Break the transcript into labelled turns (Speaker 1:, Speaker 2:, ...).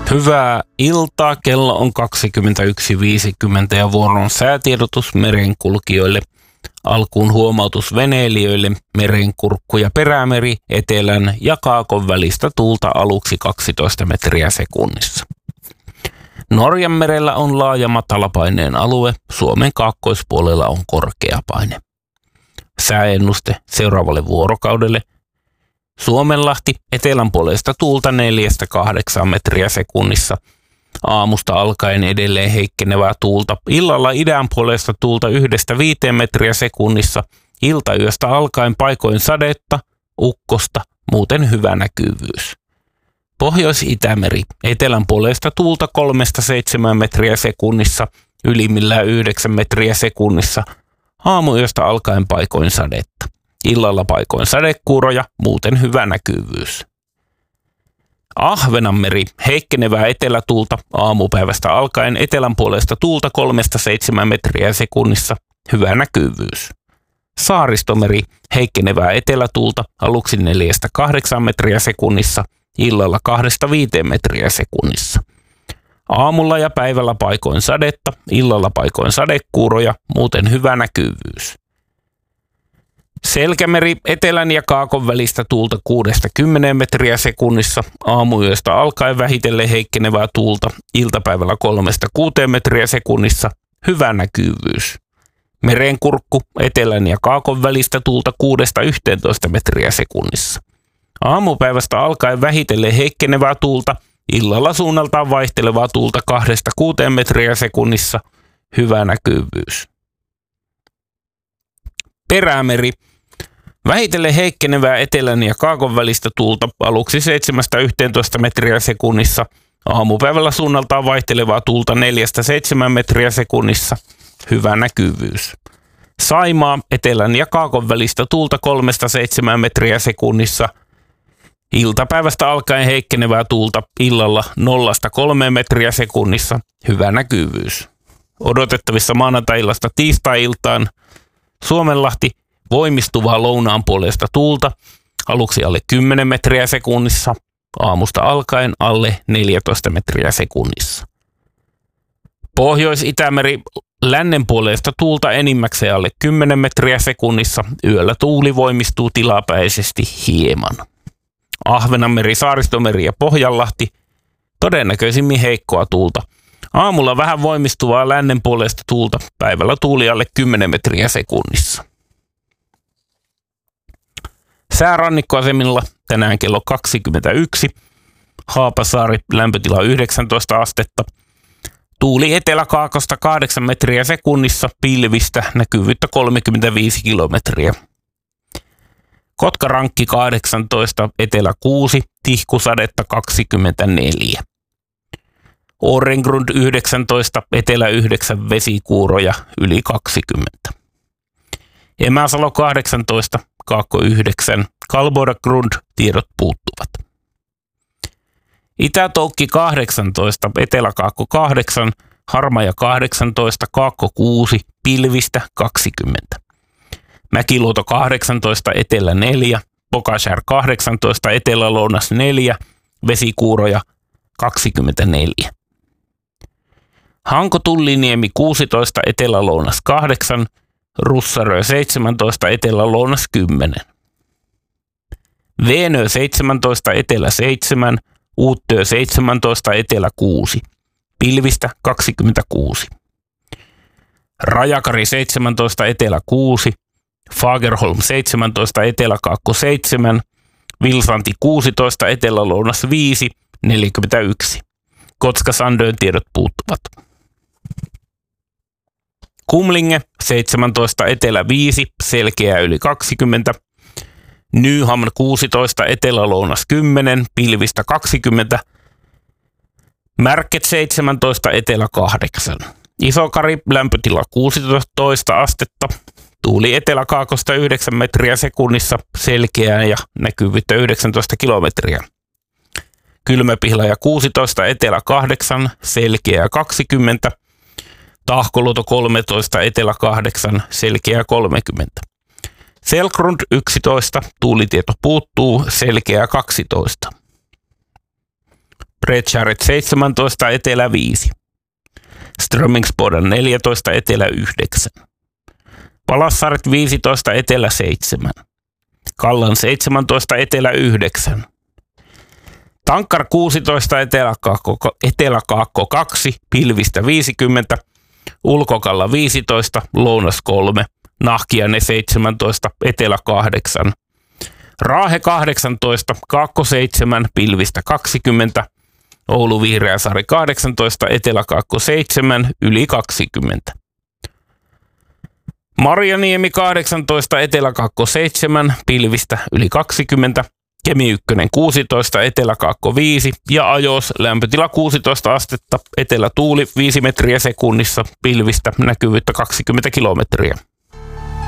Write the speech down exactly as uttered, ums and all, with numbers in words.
Speaker 1: Hyvää iltaa. Kello on kaksikymmentäyksi viisikymmentä ja vuoron säätiedotus merenkulkijoille. Alkuun huomautus veneilijöille. Merenkurkku ja perämeri etelän ja kaakon välistä tuulta aluksi kaksitoista metriä sekunnissa. Norjan merellä on laaja matalapaineen alue. Suomen kaakkoispuolella on korkea paine. Sääennuste seuraavalle vuorokaudelle. Suomenlahti etelän puolesta tuulta neljästä kahdeksaan metriä sekunnissa. Aamusta alkaen edelleen heikkenevää tuulta. Illalla idän puolesta tuulta yhdestä viiteen metriä sekunnissa. Iltayöstä alkaen paikoin sadetta, ukkosta, muuten hyvä näkyvyys. Pohjois-Itämeri etelän puolesta tuulta kolmesta seitsemään metriä sekunnissa. Ylimmillään yhdeksän metriä sekunnissa. Aamuyöstä alkaen paikoin sadetta. Illalla paikoin sadekuuroja, muuten hyvä näkyvyys. Ahvenanmeri heikkenevää etelätuulta aamupäivästä alkaen etelän puolesta tuulta kolmesta seitsemään metriä sekunnissa, hyvä näkyvyys. Saaristomeri heikkenevää etelätuulta aluksi neljästä kahdeksaan metriä sekunnissa, illalla kahdesta viiteen metriä sekunnissa. Aamulla ja päivällä paikoin sadetta, illalla paikoin sadekuuroja, muuten hyvä näkyvyys. Selkämeri etelän ja kaakon välistä tuulta kuudesta kymmeneen metriä sekunnissa, aamuyöstä alkaen vähitellen heikkenevää tuulta, iltapäivällä kolmesta kuuteen metriä sekunnissa, hyvä näkyvyys. Merenkurkku etelän ja kaakon välistä tuulta kuudesta yhteentoista metriä sekunnissa. Aamupäivästä alkaen vähitellen heikkenevää tuulta, illalla suunnaltaan vaihtelevaa tuulta kahdesta kuuteen metriä sekunnissa, hyvä näkyvyys. Perämeri vähitellen heikkenevää etelän ja kaakon välistä tuulta aluksi seitsemästä yhteentoista metriä sekunnissa, aamupäivällä suunnaltaan vaihtelevaa tuulta neljästä seitsemään metriä sekunnissa, hyvä näkyvyys. Saimaa etelän ja kaakon välistä tuulta kolmesta seitsemään metriä sekunnissa, iltapäivästä alkaen heikkenevää tuulta illalla nollasta kolmeen metriä sekunnissa, hyvä näkyvyys. Odotettavissa maanantai-illasta tiistai-iltaan Suomenlahti voimistuvaa lounaan puolesta tuulta, aluksi alle kymmenen metriä sekunnissa, aamusta alkaen alle neljätoista metriä sekunnissa. Pohjois-Itämeri lännen puolesta tuulta enimmäkseen alle kymmenen metriä sekunnissa, yöllä tuuli voimistuu tilapäisesti hieman. Ahvenanmeri, Saaristomeri ja Pohjanlahti todennäköisimmin heikkoa tuulta. Aamulla vähän voimistuvaa lännen puolesta tuulta, päivällä tuuli alle kymmenen metriä sekunnissa. Säärannikkoasemilla tänään kello kaksikymmentäyksi, Haapasaari lämpötila yhdeksäntoista astetta, tuuli eteläkaakosta kahdeksan metriä sekunnissa, pilvistä näkyvyyttä kolmekymmentäviisi kilometriä. Kotkarankki kahdeksantoista, etelä kuusi, tihkusadetta kaksikymmentäneljä. Årengrund yhdeksäntoista, etelä yhdeksän, vesikuuroja yli kaksikymmentä. Emäsalo kahdeksantoista, kaakko yhdeksän, Kalbodagrund tiedot puuttuvat. Itä-Toukki kahdeksantoista, etelä-kaakko kahdeksan, Harmaja kahdeksantoista, kaakko kuusi, pilvistä kaksikymmentä. Mäkiluoto kahdeksantoista, etelä neljä, Pokashär kahdeksantoista, etelä-lounas neljä, vesikuuroja kaksikymmentäneljä. Hanko-Tulliniemi kuusitoista, etelä-lounas kahdeksan, Russarö seitsemäntoista, etelä-lounas kymmenen. Veenö seitsemäntoista, etelä seitsemän, Uuttyö seitsemäntoista, etelä kuusi, pilvistä kaksikymmentäkuusi. Rajakari seitsemäntoista, etelä kuusi, Fagerholm seitsemäntoista, etelä-kaakko seitsemän, Vilsanti kuusitoista, etelä-lounas viisi, neljäkymmentäyksi. Kotka-Sandön tiedot puuttuvat. Kumlinge seitsemäntoista, etelä viisi, selkeä yli kaksikymmentä. Nyhamn kuusitoista, etelä-lounas kymmenen, pilvistä kaksikymmentä. Märket seitsemäntoista, etelä kahdeksan. Isokari lämpötila kuusitoista astetta. Tuuli eteläkaakosta yhdeksän metriä sekunnissa, selkeää ja näkyvyyttä yhdeksäntoista kilometriä. Kylmäpihlaja kuusitoista, etelä kahdeksan, selkeää kaksikymmentä. Tahkoluoto kolmetoista, etelä kahdeksan, selkeää kolmekymmentä. Selkrund yksitoista, tuulitieto puuttuu, selkeää kaksitoista. Retsaret seitsemäntoista, etelä viisi. Strömingsboden neljätoista, etelä yhdeksän. Palassaret viisitoista, etelä seitsemän. Kallan seitsemäntoista, etelä yhdeksän. Tankar kuusitoista, eteläkaakko, eteläkaakko kaksi, pilvistä viisikymmentä. Ulkokalla viisitoista, lounas kolme. Nahkianne seitsemäntoista, etelä kahdeksan. Raahe kahdeksantoista, kaakko seitsemän, pilvistä kaksikymmentä. Oulu Vihreäsaari kahdeksantoista, eteläkaakko seitsemän, yli kaksikymmentä. Marjaniemi kahdeksantoista, eteläkaakko seitsemän, pilvistä yli kaksikymmentä. Kemi ykkönen kuusitoista, eteläkaakko viisi ja Ajos lämpötila kuusitoista astetta, etelätuuli viisi metriä sekunnissa, pilvistä näkyvyyttä kaksikymmentä kilometriä.